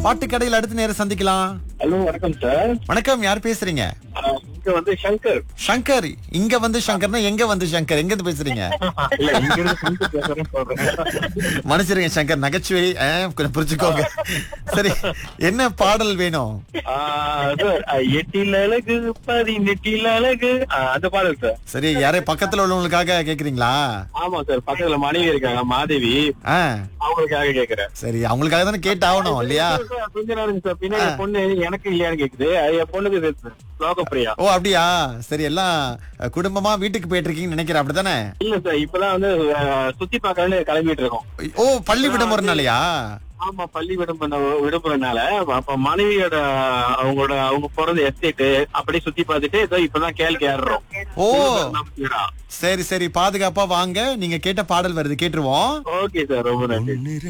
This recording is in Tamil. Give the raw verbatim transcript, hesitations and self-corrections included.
பாட்டு கடையில் அடுத்த நேரம் சந்திக்கலாம். ஹலோ, வணக்கம் சார். வணக்கம், யார் பேசுறீங்க? ஆஹ் இங்க வந்து சங்கர். சங்கர். இங்க வந்து சங்கர்னா எங்க வந்து சங்கர்? எங்க இருந்து பேசுறீங்க? இல்ல, இங்க இருந்து சங்கர் பேசுறேன்னு சொல்றேன். மனுஷருங்க சங்கர், நகைச்சுவை ஆ, கொஞ்சம் புரிச்சுக்கோங்க. சரி, என்ன பாடல் வேணும்? ஆஹ் சார், எட்டில் அழகு பதினெட்டில் அழகு, ஆஹ் அந்த பாடல் சார். சரி, யாரே பக்கத்துல உள்ளவங்களுக்காக கேக்குறீங்களா? ஆமா சார், பக்கத்துல மனைவி இருக்காங்க, மாதவி. ஆ, அவங்களுக்காக கேக்குறேன். சரி, அவங்களுக்காக தானே கேட்டு ஆகணும் இல்லையா? கொஞ்ச நேரம் சார், பின்னாடி பொண்ணு எனக்கு இல்லையான்னு கேக்குது. அது என் பொண்ணுக்கு லோகப்பிரியா. ஓ, அப்படியா? சரி, எல்லாம் குடும்பமா வீட்டுக்கு போயிட்டு இருக்கீங்கன்னு நினைக்கிறேன், அப்படித்தானே? இல்ல சார், இப்பதான் வந்து ஆஹ் சுத்தி பார்க்கறேன்னு கிளம்பிட்டு இருக்கோம். ஓ, பள்ளி விடுமுறைனாலயா? ஆமா, பள்ளி விடுமுறை விடுமுறைனால அப்ப மனைவியோட அவங்களோட அவங்க பிறந்த எஸ்டேட் அப்படியே சுத்தி பார்த்துட்டு ஏதோ இப்பதான் கேள்வி ஏறுறோம். ஓ, சரி சரி, பாதுகாப்பா வாங்க. நீங்க கேட்ட பாடல் வருது, கேட்டுருவோம். ஓகே சார், ரொம்ப நன்றி.